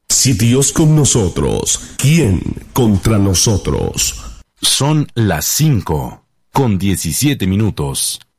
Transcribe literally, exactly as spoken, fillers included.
Si Dios con nosotros, ¿quién contra nosotros? Son las cinco con diecisiete minutos.